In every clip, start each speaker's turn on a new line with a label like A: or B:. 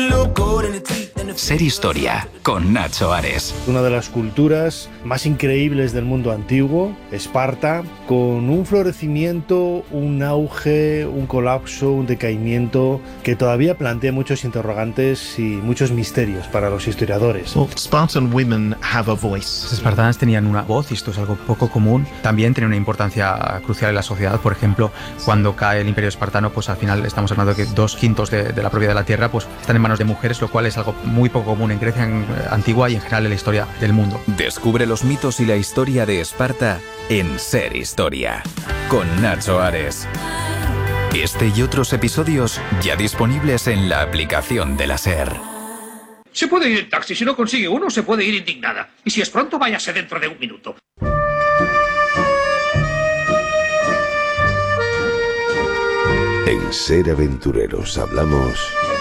A: Ser Historia, con Nacho Ares.
B: Una de las culturas más increíbles del mundo antiguo, Esparta, con un florecimiento, un auge, un colapso, un decaimiento que todavía plantea muchos interrogantes y muchos misterios para los historiadores.
C: Spartan women have a voice.
D: Los espartanas tenían una voz y esto es algo poco común. También tiene una importancia crucial en la sociedad. Por ejemplo, cuando cae el Imperio Espartano, pues al final estamos hablando de que 2/5 de la propiedad de la tierra pues están en manos de mujeres, lo cual es algo muy poco común en Grecia antigua y en general en la historia del mundo.
A: Descubre los mitos y la historia de Esparta en Ser Historia, con Nacho Ares. Este y otros episodios ya disponibles en la aplicación de la SER.
E: Se puede ir en taxi, si no consigue uno se puede ir indignada. Y si es pronto, váyase dentro de un minuto.
F: En Ser Aventureros hablamos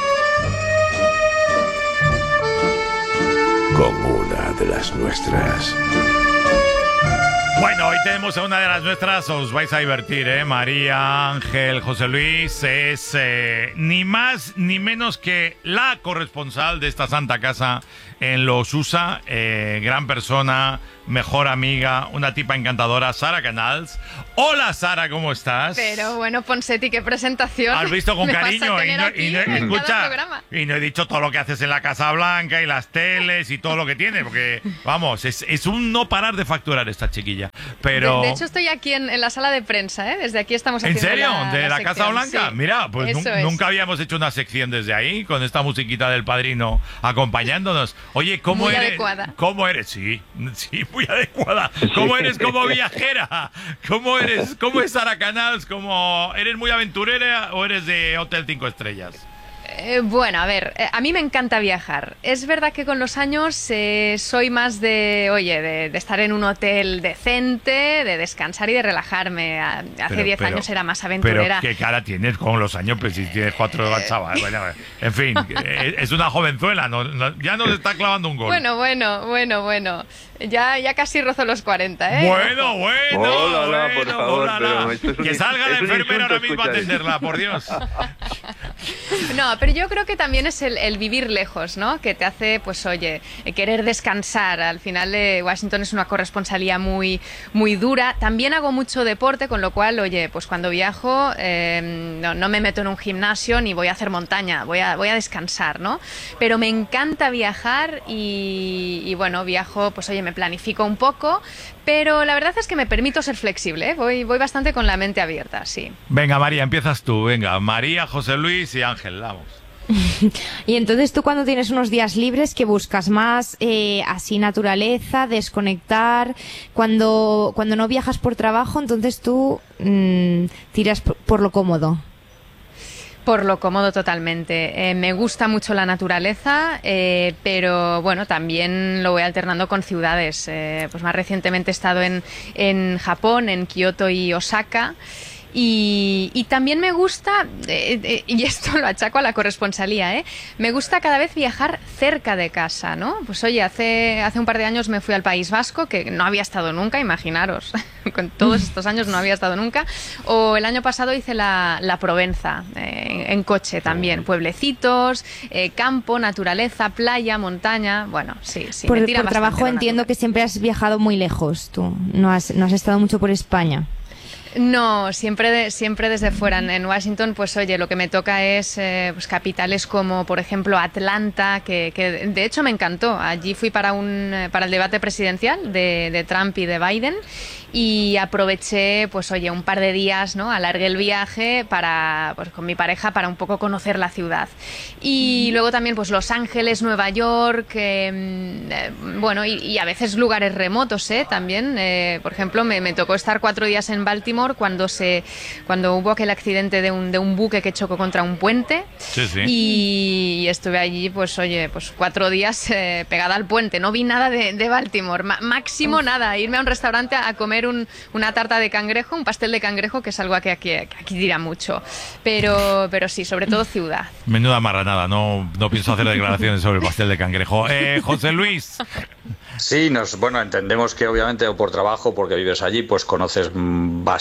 F: con una de las nuestras.
G: Bueno, hoy tenemos a una de las nuestras, os vais a divertir, ¿eh? María Ángel José Luis es ni más ni menos que la corresponsal de esta santa casa en Los USA, gran persona, mejor amiga, una tipa encantadora, Sara Canals. Hola Sara, ¿cómo estás?
H: Pero bueno, Ponseti, qué presentación.
G: Has visto con cariño
H: escucha,
G: y no he dicho todo lo que haces en la Casa Blanca y las teles y todo lo que tiene, porque vamos, es un no parar de facturar esta chiquilla. Pero
H: de hecho estoy aquí en la sala de prensa, ¿eh? Desde aquí estamos haciendo.
G: ¿En serio? ¿De la
H: sección.
G: Casa Blanca?
H: Sí.
G: Mira, pues nunca habíamos hecho una sección desde ahí, con esta musiquita del Padrino acompañándonos. Oye, ¿cómo
H: muy
G: eres?
H: Adecuada.
G: ¿Cómo eres? Sí, muy adecuada. ¿Cómo eres como viajera? ¿Cómo eres? ¿Cómo es Sara Canals? ¿Eres muy aventurera o eres de Hotel 5 estrellas?
H: Bueno, a ver, a mí me encanta viajar. Es verdad que con los años soy más de estar en un hotel decente, de descansar y de relajarme. Hace 10 años era más aventurera.
G: Pero qué cara tienes con los años, pues si tienes 4 chavales. Bueno, en fin, es una jovenzuela, ya nos está clavando un gol.
H: Bueno. Ya casi rozo los 40, ¿eh?
G: Bueno.
I: Hola, por favor.
G: Hola. Que salga la enfermera ahora mismo a
I: escuchar.
G: atenderla, por Dios.
H: No, pero yo creo que también es el vivir lejos, ¿no? Que te hace, pues oye, querer descansar. Al final Washington es una corresponsalía muy, muy dura. También hago mucho deporte, con lo cual, oye, pues cuando viajo no me meto en un gimnasio ni voy a hacer montaña, voy a descansar, ¿no? Pero me encanta viajar y bueno, viajo, pues oye, me planifico un poco, pero la verdad es que me permito ser flexible, ¿eh? Voy bastante con la mente abierta, sí.
G: Venga, María, empiezas tú. Venga, María, José Luis y Ángel, vamos.
J: Y entonces tú cuando tienes unos días libres, ¿qué buscas? ¿Más así naturaleza, desconectar? Cuando no viajas por trabajo, entonces tú tiras por lo cómodo.
H: Por lo cómodo totalmente. Me gusta mucho la naturaleza, pero bueno, también lo voy alternando con ciudades. Pues más recientemente he estado en Japón, en Kioto y Osaka. Y también me gusta, y esto lo achaco a la corresponsalía, me gusta cada vez viajar cerca de casa, ¿no? Pues oye, hace un par de años me fui al País Vasco, que no había estado nunca, imaginaros, con todos estos años no había estado nunca, o el año pasado hice la Provenza, en coche también, pueblecitos, campo, naturaleza, playa, montaña, bueno, sí.
J: Por trabajo entiendo que siempre has viajado muy lejos, tú, no has estado mucho por España.
H: No, siempre desde fuera. En Washington, pues oye, lo que me toca es pues capitales como, por ejemplo, Atlanta, que de hecho me encantó. Allí fui para el debate presidencial de Trump y de Biden y aproveché, pues oye, un par de días, ¿no? Alargué el viaje con mi pareja para un poco conocer la ciudad. Y luego también, pues Los Ángeles, Nueva York, bueno, y a veces lugares remotos, también. Por ejemplo, me tocó estar 4 días en Baltimore cuando hubo aquel accidente de un buque que chocó contra un puente.
G: Sí.
H: Y estuve allí, pues oye, pues 4 días pegada al puente. No vi nada de Baltimore, máximo nada. Irme a un restaurante a comer una tarta de cangrejo, un pastel de cangrejo, que es algo que aquí tira mucho. Pero sí, sobre todo ciudad.
G: Menuda marranada, no pienso hacer declaraciones sobre el pastel de cangrejo. José Luis.
I: Sí, bueno, entendemos que obviamente o por trabajo, porque vives allí, pues conoces bastante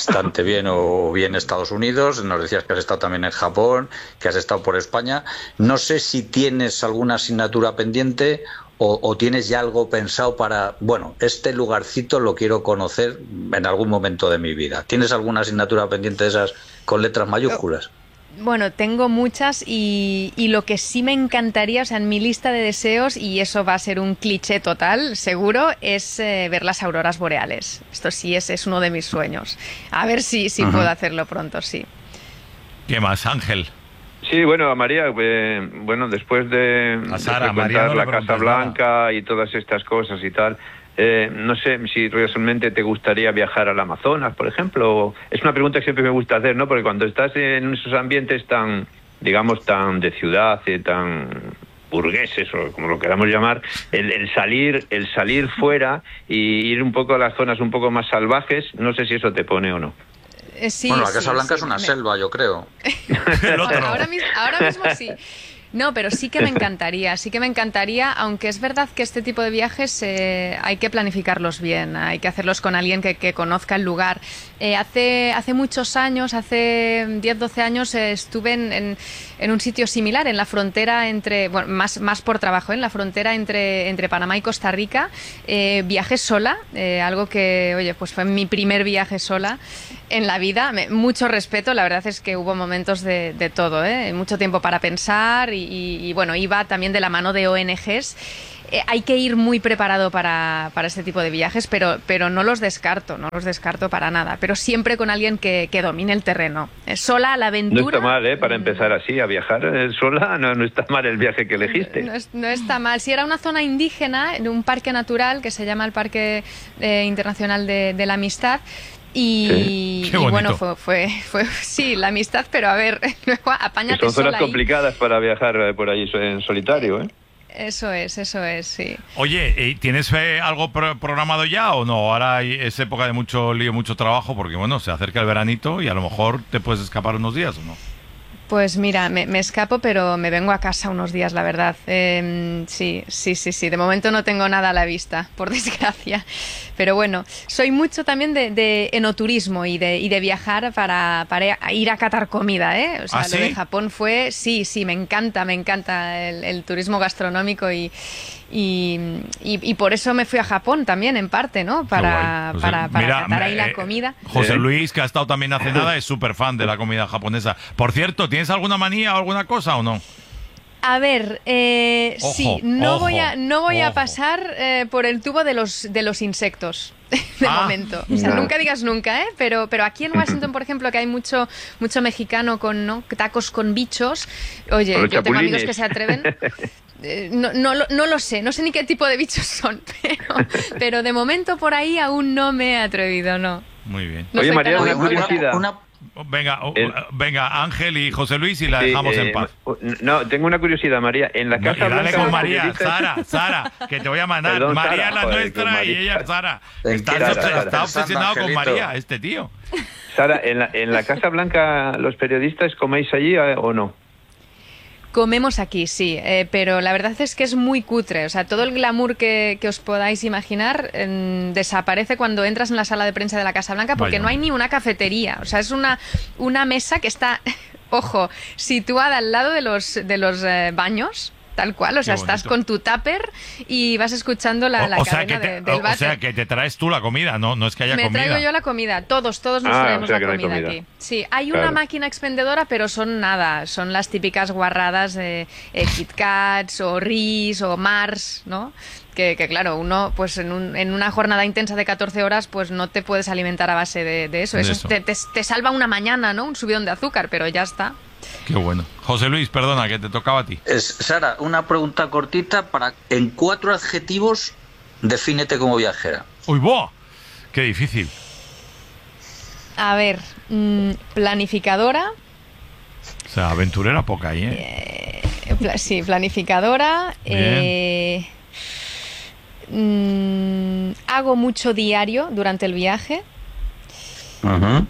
K: bastante bien o bien Estados Unidos. Nos decías que has estado también en Japón, que has estado por España. No sé si tienes alguna asignatura pendiente o tienes ya algo pensado para, bueno, este lugarcito lo quiero conocer en algún momento de mi vida. ¿Tienes alguna asignatura pendiente de esas con letras mayúsculas?
H: Bueno, tengo muchas y lo que sí me encantaría, o sea, en mi lista de deseos, y eso va a ser un cliché total, seguro, es ver las auroras boreales. Esto sí es uno de mis sueños. A ver si puedo hacerlo pronto, sí.
G: ¿Qué más, Ángel?
I: Sí, bueno, María, bueno, después de frecuentar la Casa Blanca y todas estas cosas y tal, no sé si realmente te gustaría viajar al Amazonas, por ejemplo. Es una pregunta que siempre me gusta hacer, ¿no? Porque cuando estás en esos ambientes tan, digamos, tan de ciudad, tan burgueses o como lo queramos llamar, el salir fuera y ir un poco a las zonas un poco más salvajes, no sé si eso te pone o no.
H: Sí,
K: bueno, la Casa Blanca es una selva, yo creo.
H: Ahora mismo sí. No, pero sí que me encantaría, aunque es verdad que este tipo de viajes hay que planificarlos bien, hay que hacerlos con alguien que conozca el lugar. Hace muchos años, hace 10-12 años, estuve en un sitio similar, en la frontera entre, bueno, más por trabajo, en la frontera entre Panamá y Costa Rica. Viajé sola, algo que, oye, pues fue mi primer viaje sola en la vida. Mucho respeto, la verdad es que hubo momentos de todo, mucho tiempo para pensar y bueno, iba también de la mano de ONGs. Hay que ir muy preparado para este tipo de viajes, pero no los descarto para nada, pero siempre con alguien que domine el terreno. Sola a la aventura.
I: No está mal, para empezar así, a viajar sola, no está mal el viaje que elegiste.
H: No está mal. Si era una zona indígena, en un parque natural que se llama el Parque Internacional de la Amistad. Y bueno, fue sí, la amistad, pero a ver, luego apáñate sola.
I: Son zonas complicadas para viajar por ahí en solitario, ¿eh?
H: Eso es, sí.
G: Oye, ¿tienes algo programado ya o no? Ahora es época de mucho lío, mucho trabajo, porque bueno, se acerca el veranito y a lo mejor te puedes escapar unos días, ¿o no?
H: Pues mira, me escapo, pero me vengo a casa unos días, la verdad. Sí. De momento no tengo nada a la vista, por desgracia. Pero bueno, soy mucho también de enoturismo y de viajar para ir a catar comida, ¿eh? O sea,
G: ¿sí?
H: Lo de Japón fue, sí, me encanta el turismo gastronómico y por eso me fui a Japón también, en parte, ¿no? Para catar ahí la comida.
G: José Luis, que ha estado también hace nada, es súper fan de la comida japonesa. Por cierto, ¿tienes alguna manía o alguna cosa o no?
H: A ver, sí, no voy a pasar por el tubo de los insectos. De momento. O sea, nunca digas nunca, ¿eh? Pero aquí en Washington, por ejemplo, que hay mucho mexicano con tacos con bichos. Oye, yo tengo amigos que se atreven. No lo sé, no sé ni qué tipo de bichos son, pero de momento por ahí aún no me he atrevido, no.
G: Muy bien.
I: Oye, María, una curiosidad.
G: Venga, Ángel y José Luis y la dejamos en paz.
I: No, tengo una curiosidad, María. En la Casa Blanca...
G: Dale con María, Sara, que te voy a mandar.
I: Perdón,
G: María
I: Sara,
G: es la nuestra y ella es Sara. Está obsesionado con María, este tío.
I: Sara, ¿en la Casa Blanca los periodistas coméis allí o no?
H: Comemos aquí, sí, pero la verdad es que es muy cutre. O sea, todo el glamour que os podáis imaginar desaparece cuando entras en la sala de prensa de la Casa Blanca porque no hay ni una cafetería. O sea, es una mesa que está, ojo, situada al lado de los baños. Tal cual, o sea, estás con tu tupper y vas escuchando la cadena del váter.
G: O sea, que te traes tú la comida, no es que haya comida.
H: Me traigo yo la comida, todos nos traemos la comida aquí. Sí, hay una máquina expendedora, pero son las típicas guarradas de Kit Kats o Ris o Mars, ¿no? Que claro, uno pues en una jornada intensa de 14 horas pues no te puedes alimentar a base de eso. Eso te salva una mañana, ¿no? Un subidón de azúcar, pero ya está.
G: Qué bueno. José Luis, perdona, que te tocaba a ti.
K: Sara, una pregunta cortita en 4 adjetivos, defínete como viajera.
G: ¡Uy, boh! ¡Qué difícil!
H: A ver, planificadora.
G: O sea, aventurera poca ahí, ¿eh?
H: Sí, planificadora. Hago mucho diario durante el viaje.
K: Uh-huh.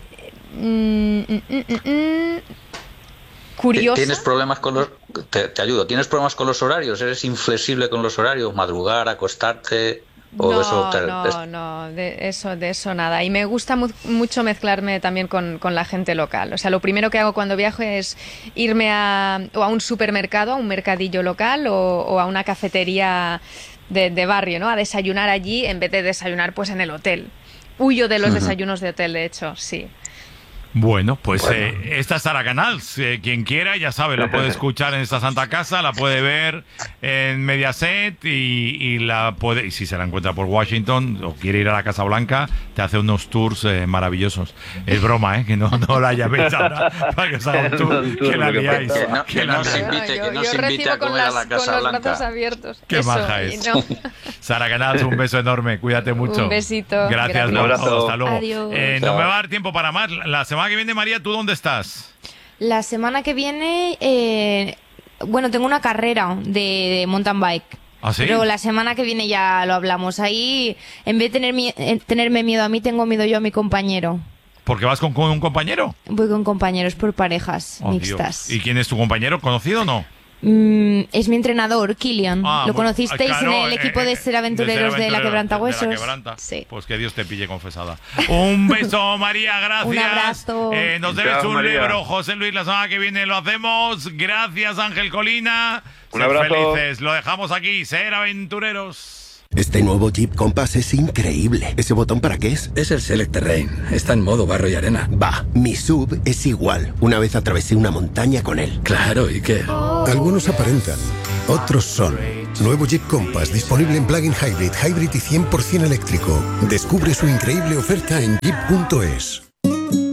H: Curiosa.
K: ¿Tienes problemas con los... Te ayudo. ¿Tienes problemas con los horarios? ¿Eres inflexible con los horarios? ¿Madrugar, acostarte?
H: No, de eso nada. Y me gusta mucho mezclarme también con la gente local. O sea, lo primero que hago cuando viajo es irme a un supermercado, a un mercadillo local o a una cafetería de barrio, ¿no? A desayunar allí en vez de desayunar pues en el hotel. Huyo de los desayunos de hotel, de hecho, sí.
G: Bueno, pues esta es Sara Canals. Quien quiera, ya sabe, la puede escuchar en esta Santa Casa, la puede ver en Mediaset y la puede, y si se la encuentra por Washington o quiere ir a la Casa Blanca, te hace unos tours maravillosos. Es broma, que no la llaméis ahora para que os haga un tour, que la liáis.
K: Que no se invite a comer a la Casa Blanca.
H: Con los brazos abiertos.
G: Qué maja es. No. Sara Canals, un beso enorme, cuídate mucho.
H: Un besito.
G: Gracias. Un abrazo. Hasta luego.
J: Adiós.
G: No me va a dar tiempo para más. La semana que viene, María, ¿tú dónde estás?
J: La semana que viene, tengo una carrera de mountain bike.
G: ¿Ah, sí?
J: Pero la semana que viene ya lo hablamos. Ahí, en vez de tenerme miedo a mí, tengo miedo yo a mi compañero.
G: ¿Porque vas con un compañero?
J: Voy con compañeros por parejas mixtas.
G: Dios. ¿Y quién es tu compañero? ¿Conocido o no?
J: Es mi entrenador, Kilian. ¿Lo conocisteis en el equipo de Ser Aventureros de la Quebrantahuesos?
G: Sí. Pues que Dios te pille confesada. Un beso, María, gracias.
J: Un abrazo.
G: Nos debes un libro, José Luis, la semana que viene lo hacemos. Gracias, Ángel Colina.
I: Un abrazo.
G: Felices. Lo dejamos aquí, Ser Aventureros.
L: Este nuevo Jeep Compass es increíble. ¿Ese botón para qué es?
M: Es el Select Terrain. Está en modo barro y arena.
L: Va, mi SUV es igual. Una vez atravesé una montaña con él.
M: Claro, ¿y qué?
N: Algunos aparentan, otros son. Nuevo Jeep Compass disponible en plug-in hybrid y 100% eléctrico. Descubre su increíble oferta en jeep.es.